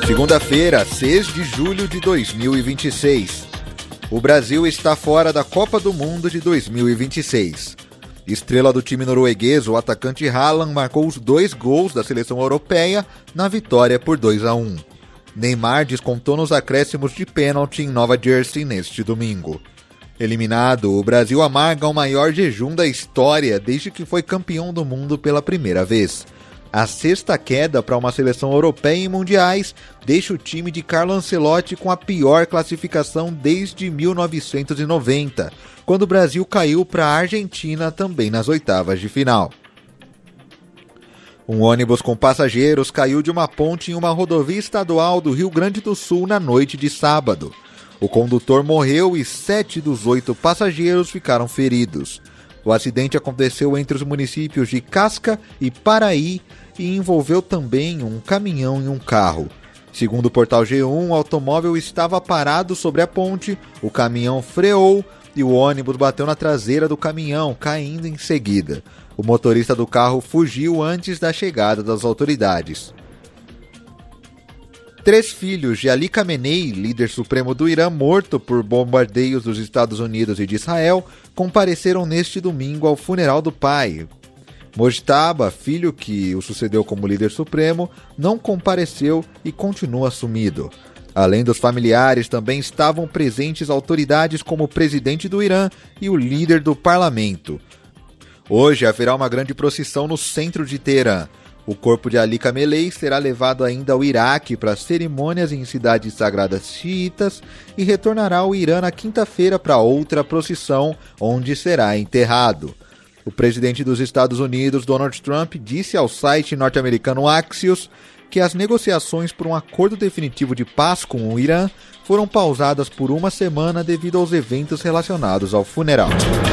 Segunda-feira, 6 de julho de 2026. O Brasil está fora da Copa do Mundo de 2026. Estrela do time norueguês, o atacante Haaland marcou os 2 gols da seleção europeia na vitória por 2-1. Neymar descontou nos acréscimos de pênalti em Nova Jersey neste domingo. Eliminado, o Brasil amarga o maior jejum da história desde que foi campeão do mundo pela primeira vez. A 6ª queda para uma seleção europeia em mundiais deixa o time de Carlo Ancelotti com a pior classificação desde 1990, quando o Brasil caiu para a Argentina também nas oitavas de final. Um ônibus com passageiros caiu de uma ponte em uma rodovia estadual do Rio Grande do Sul na noite de sábado. O condutor morreu e 7 dos 8 passageiros ficaram feridos. O acidente aconteceu entre os municípios de Casca e Paraí e envolveu também um caminhão e um carro. Segundo o portal G1, o automóvel estava parado sobre a ponte, o caminhão freou e o ônibus bateu na traseira do caminhão, caindo em seguida. O motorista do carro fugiu antes da chegada das autoridades. 3 filhos de Ali Khamenei, líder supremo do Irã, morto por bombardeios dos Estados Unidos e de Israel, compareceram neste domingo ao funeral do pai. Mojtaba, filho que o sucedeu como líder supremo, não compareceu e continua sumido. Além dos familiares, também estavam presentes autoridades como o presidente do Irã e o líder do parlamento. Hoje haverá uma grande procissão no centro de Teherã. O corpo de Ali Khamenei será levado ainda ao Iraque para cerimônias em cidades sagradas xiitas e retornará ao Irã na quinta-feira para outra procissão, onde será enterrado. O presidente dos Estados Unidos, Donald Trump, disse ao site norte-americano Axios que as negociações por um acordo definitivo de paz com o Irã foram pausadas por uma semana devido aos eventos relacionados ao funeral.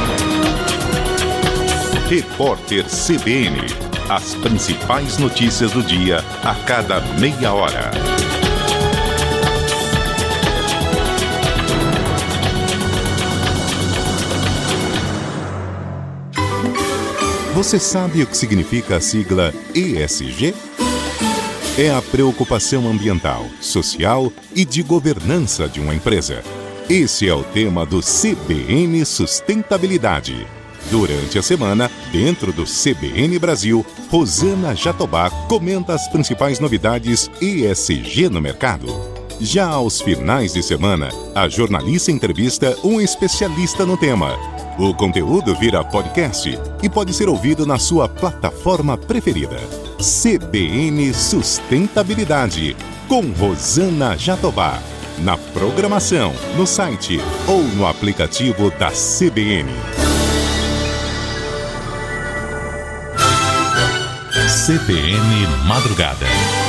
Repórter CBN. As principais notícias do dia a cada meia hora. Você sabe o que significa a sigla ESG? É a preocupação ambiental, social e de governança de uma empresa. Esse é o tema do CBN Sustentabilidade. Durante a semana, dentro do CBN Brasil, Rosana Jatobá comenta as principais novidades ESG no mercado. Já aos finais de semana, a jornalista entrevista um especialista no tema. O conteúdo vira podcast e pode ser ouvido na sua plataforma preferida. CBN Sustentabilidade, com Rosana Jatobá. Na programação, no site ou no aplicativo da CBN. CBN Madrugada.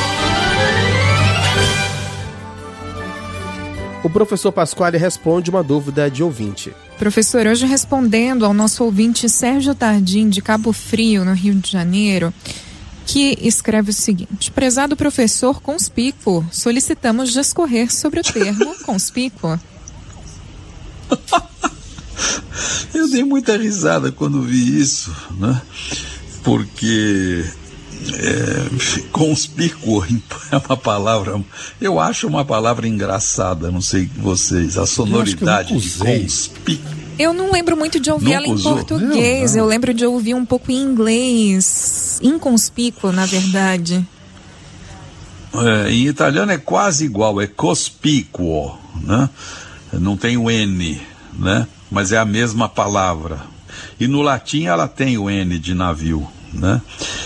O professor Pasquale responde uma dúvida de ouvinte. Professor, hoje respondendo ao nosso ouvinte Sérgio Tardim, de Cabo Frio, no Rio de Janeiro, que escreve o seguinte: prezado professor conspícuo, solicitamos discorrer sobre o termo conspícuo. Eu dei muita risada quando vi isso, né? Porque conspícuo é uma palavra, eu acho uma palavra engraçada, não sei vocês, a sonoridade de conspícuo. Eu não lembro muito de ouvir ela em português, eu lembro de ouvir um pouco em inglês, inconspícuo, na verdade. Em italiano é quase igual, é cospicuo, né? Não tem o N, né? Mas é a mesma palavra. E no latim ela tem o N de navio, né?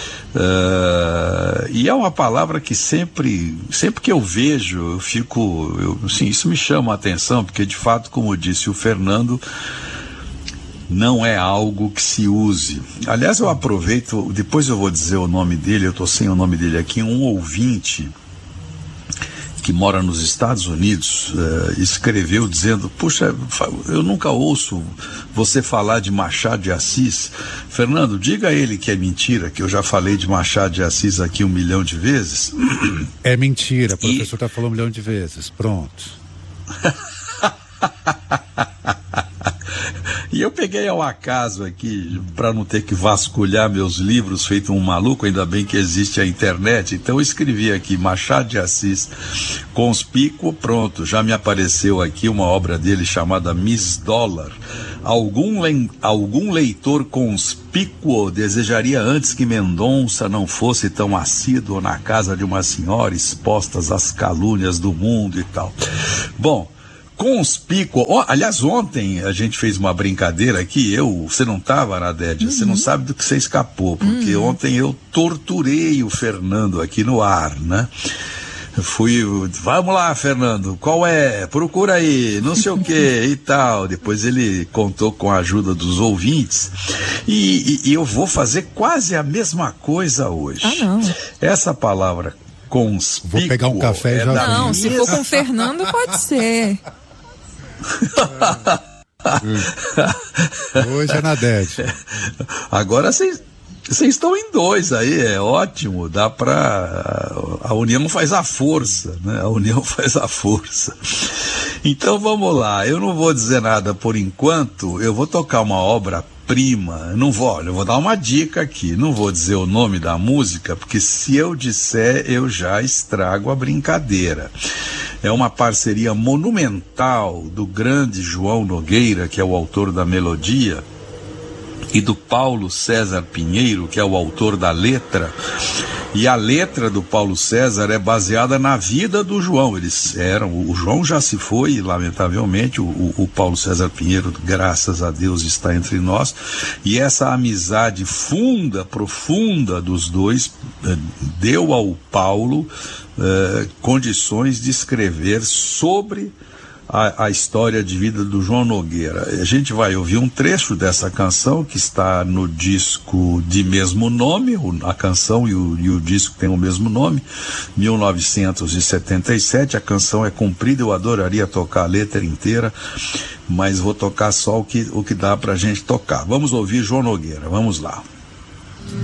E é uma palavra que sempre que eu vejo, eu fico, sim, isso me chama a atenção, porque de fato, como disse o Fernando, não é algo que se use. Aliás, eu aproveito, depois eu vou dizer o nome dele, eu estou sem o nome dele aqui, um ouvinte que mora nos Estados Unidos, escreveu dizendo: puxa, eu nunca ouço você falar de Machado de Assis. Fernando, diga a ele que é mentira, que eu já falei de Machado de Assis aqui 1 milhão de vezes. É mentira, o professor está falando 1 milhão de vezes, pronto. E eu peguei ao acaso aqui, para não ter que vasculhar meus livros feito um maluco, ainda bem que existe a internet, então eu escrevi aqui Machado de Assis, conspícuo, pronto, já me apareceu aqui uma obra dele chamada Miss Dollar. Algum leitor conspícuo desejaria antes que Mendonça não fosse tão assíduo na casa de uma senhora expostas às calúnias do mundo e tal. Bom, conspícuo, aliás, ontem a gente fez uma brincadeira aqui, você não estava, Nadédia, você não sabe do que você escapou, porque ontem eu torturei o Fernando aqui no ar, né? Vamos lá, Fernando, qual é? Procura aí, não sei o que e tal. Depois ele contou com a ajuda dos ouvintes e eu vou fazer quase a mesma coisa hoje. Ah, não. Essa palavra conspícuo... Vou pegar um café e já Não, se for com o Fernando, pode ser. Hoje é Nadédia. Agora vocês estão em dois aí, é ótimo, dá pra... A união faz a força, né? A união faz a força. Então vamos lá, eu não vou dizer nada por enquanto, eu vou tocar uma obra-prima, eu vou dar uma dica aqui, não vou dizer o nome da música, porque se eu disser, eu já estrago a brincadeira. É uma parceria monumental do grande João Nogueira, que é o autor da melodia, e do Paulo César Pinheiro, que é o autor da letra. E a letra do Paulo César é baseada na vida do João. O João já se foi, lamentavelmente, o Paulo César Pinheiro, graças a Deus, está entre nós. E essa amizade profunda dos dois, deu ao Paulo condições de escrever sobre a história de vida do João Nogueira. A gente vai ouvir um trecho dessa canção que está no disco de mesmo nome, a canção e o disco tem o mesmo nome, 1977. A canção é comprida, eu adoraria tocar a letra inteira, mas vou tocar só o que dá pra gente tocar. Vamos ouvir João Nogueira, vamos lá.